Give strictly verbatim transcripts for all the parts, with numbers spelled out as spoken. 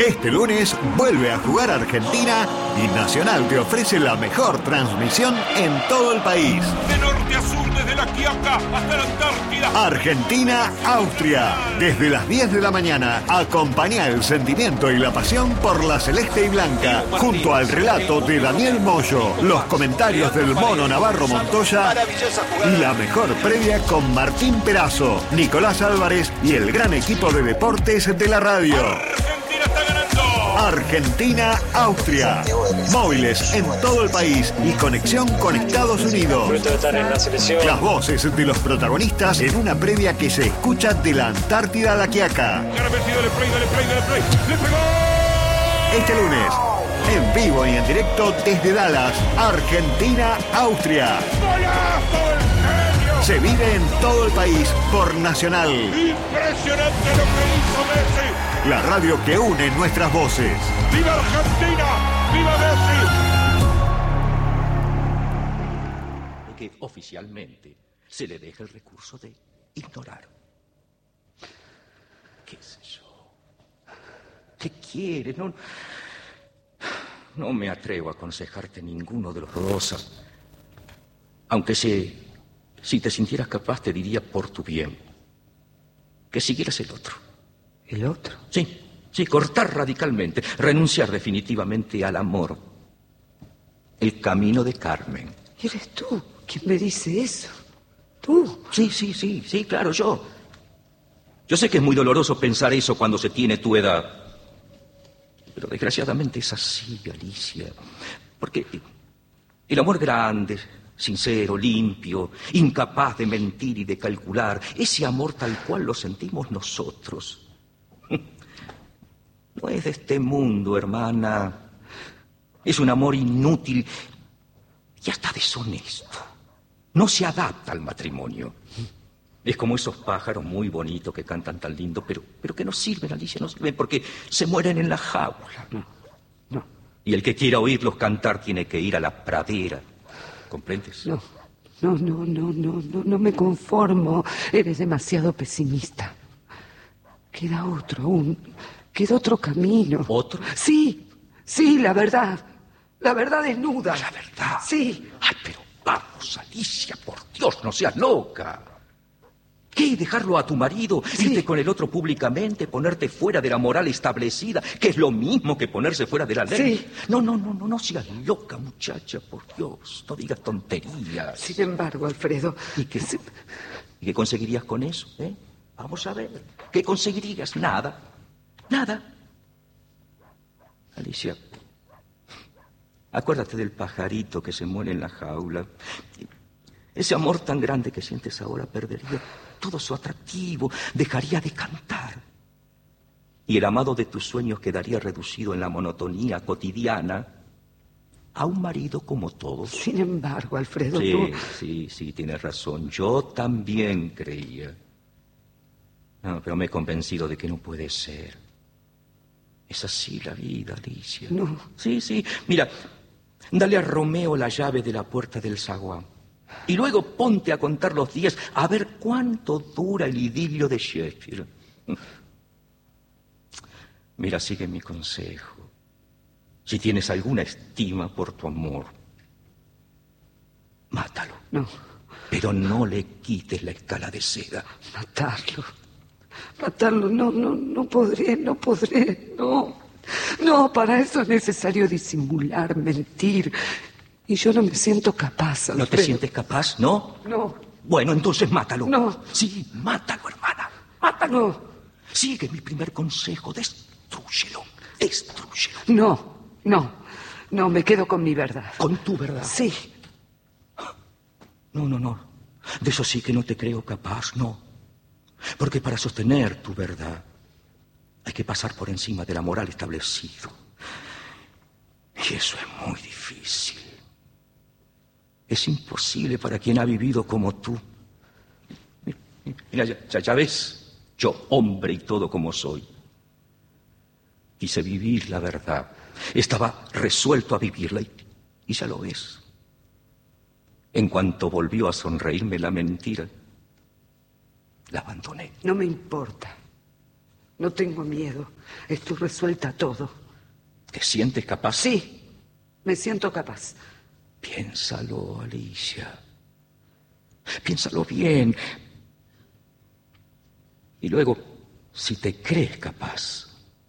Este lunes vuelve a jugar Argentina y Nacional te ofrece la mejor transmisión en todo el país. De norte a sur, desde la Quiaca hasta la Antártida. Argentina-Austria. Desde las diez de la mañana, acompañá el sentimiento y la pasión por la celeste y blanca. Junto al relato de Daniel Moyo, los comentarios del Mono Navarro Montoya y la mejor previa con Martín Perazo, Nicolás Álvarez y el gran equipo de deportes de la radio. Argentina está ganando. Argentina-Austria. Móviles en todo el país y conexión con Estados Unidos. Las voces de los protagonistas en una previa que se escucha de la Antártida a la Quiaca. Dale play, dale play, dale play, dale play. ¡Le pegó! Este lunes, en vivo y en directo desde Dallas, Argentina-Austria. ¡Golazo del genio! Se vive en todo el país por Nacional. Impresionante lo que hizo Messi. La radio que une nuestras voces. ¡Viva Argentina! ¡Viva Messi! Que oficialmente se le deja el recurso de ignorar. ¿Qué sé yo? ¿Qué quiere? No, no me atrevo a aconsejarte ninguno de los dos. Aunque si, si te sintieras capaz, te diría por tu bien que siguieras el otro. ¿El otro? Sí, sí, cortar radicalmente, renunciar definitivamente al amor. El camino de Carmen. ¿Eres tú quien me dice eso? ¿Tú? Sí, sí, sí, sí, claro, yo. Yo sé que es muy doloroso pensar eso cuando se tiene tu edad. Pero desgraciadamente es así, Alicia. Porque el amor grande, sincero, limpio, incapaz de mentir y de calcular, ese amor tal cual lo sentimos nosotros, no es de este mundo, hermana. Es un amor inútil y hasta deshonesto. No se adapta al matrimonio. Es como esos pájaros muy bonitos que cantan tan lindo, pero, pero que no sirven, Alicia, no sirven porque se mueren en la jaula. No, no. Y el que quiera oírlos cantar tiene que ir a la pradera. ¿Comprendes? No, no, no, no, no, no, no me conformo. Eres demasiado pesimista. Queda otro aún. Queda otro camino. ¿Otro? Sí, sí, la verdad. La verdad desnuda. La verdad. Sí. Ay, pero vamos, Alicia, por Dios, no seas loca. ¿Qué? ¿Dejarlo a tu marido? Sí. ¿Irte con el otro públicamente? ¿Ponerte fuera de la moral establecida? Que es lo mismo que ponerse fuera de la ley. Sí. No, no, no, no, no seas loca, muchacha, por Dios. No digas tonterías. Sin embargo, Alfredo... ¿Y qué, ¿Y qué conseguirías con eso, eh? Vamos a ver. ¿Qué conseguirías? Nada. Nada. Alicia, acuérdate del pajarito que se muere en la jaula. Ese amor tan grande que sientes ahora perdería todo su atractivo, dejaría de cantar. Y el amado de tus sueños quedaría reducido en la monotonía cotidiana a un marido como todos. Sin embargo, Alfredo, Sí, tú... sí, sí, tienes razón. Yo también creía. No, pero me he convencido de que no puede ser. Es así la vida, Alicia. No. Sí, sí. Mira, dale a Romeo la llave de la puerta del zaguán. Y luego ponte a contar los días a ver cuánto dura el idilio de Shakespeare. Mira, sigue mi consejo. Si tienes alguna estima por tu amor, mátalo. No. Pero no le quites la escala de seda. Matarlo. Matarlo, no, no, no podré, no podré, no. No, para eso es necesario disimular, mentir. Y yo no me siento capaz, Alfredo. ¿No te sientes capaz, no? No. Bueno, entonces mátalo. No. Sí, mátalo, hermana. Mátalo. No. Sigue mi primer consejo. Destrúyelo. Destrúyelo. No, no. No, me quedo con mi verdad. ¿Con tu verdad? Sí. No, no, no. De eso sí que no te creo capaz, no. Porque para sostener tu verdad hay que pasar por encima de la moral establecido. Y eso es muy difícil. Es imposible para quien ha vivido como tú. Mira, ya, ya ves, yo, hombre y todo como soy, quise vivir la verdad. Estaba resuelto a vivirla y, y ya lo ves. En cuanto volvió a sonreírme la mentira, la abandoné. No me importa. No tengo miedo. Estoy resuelta a todo. ¿Te sientes capaz? Sí, me siento capaz. Piénsalo, Alicia. Piénsalo bien. Y luego, si te crees capaz,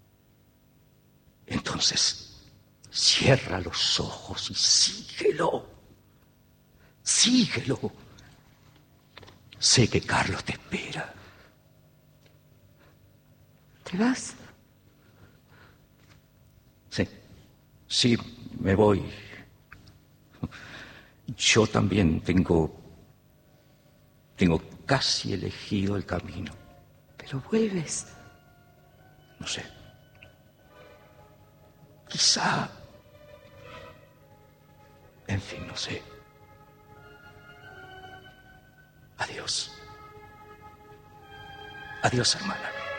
entonces cierra los ojos y síguelo. Síguelo. Sé que Carlos te espera. ¿Te vas? Sí, sí, me voy. Yo también tengo... Tengo casi elegido el camino. Pero vuelves. No sé. Quizá... En fin, no sé. Adiós. Adiós, hermana.